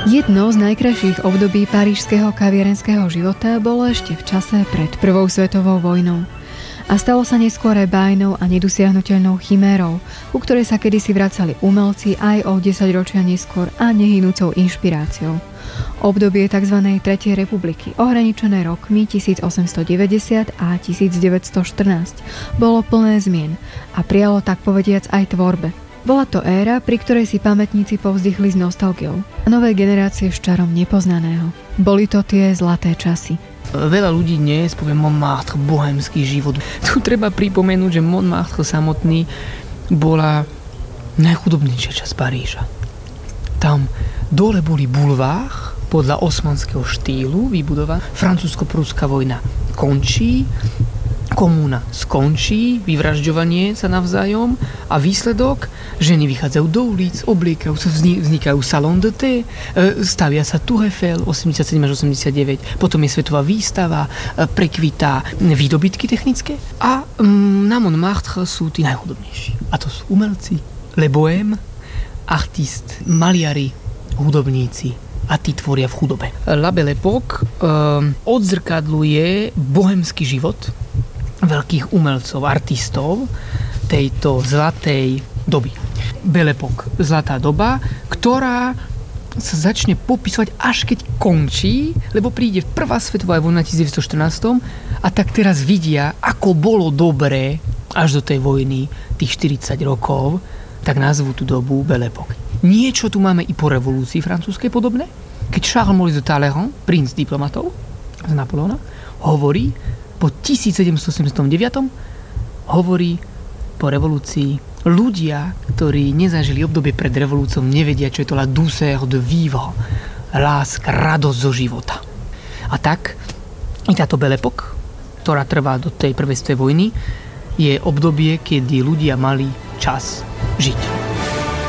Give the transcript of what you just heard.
Jedno z najkrajších období parížskeho kaviarenského života bolo ešte v čase pred Prvou svetovou vojnou. A stalo sa neskôr aj bájnou a nedosiahnuteľnou chimérou, ku ktorej sa kedysi vracali umelci aj o 10 ročia neskôr a nehynúcou inšpiráciou. Obdobie tzv. Tretej republiky, ohraničené rokmi 1890 a 1914, bolo plné zmien a prijalo tak povediac aj tvorbe. Bola to éra, pri ktorej si pamätníci povzdychli s nostalgiou a nové generácie s čarom nepoznaného. Boli to tie zlaté časy. Veľa ľudí dnes povie Montmartre, bohemský život. Tu treba pripomenúť, že Montmartre samotný bola najchudobnejšia časť Paríža. Tam dole boli bulvár podľa osmanského štýlu vybudovaná. Francúzsko-prúska vojna končí, komúna skončí, vyvražďovanie sa navzájom a výsledok, ženy vychádzajú do ulic, obliekajú sa, vznikajú salon de thé, stavia sa Tour Eiffel 87 až 89, potom je svetová výstava, prekvitá výdobytky technické a na Montmartre sú tí najchudobnejší. A to sú umelci, le bohème, artist, maliari, hudobníci a tí tvoria v chudobe. La Belle Époque odzrkadluje bohemský život veľkých umelcov, artistov tejto zlatej doby. Belle Époque, zlatá doba, ktorá sa začne popisovať až keď končí, lebo príde Prvá svetová vojna v 1914 a tak teraz vidia, ako bolo dobré až do tej vojny tých 40 rokov, tak nazvú tú dobu Belle Époque. Niečo tu máme i po revolúcii francúzskej podobné, keď Charles Maurice de Talleyrand, princ diplomatov z Napoleona, hovorí po 1789 hovorí po revolúcii, ľudia, ktorí nezažili obdobie pred revolúciou, nevedia, čo je to la douceur de vivre, láska, radosť zo života. A tak i táto Belle Époque, ktorá trvá do tej prvej svetovej vojny, je obdobie, kedy ľudia mali čas žiť.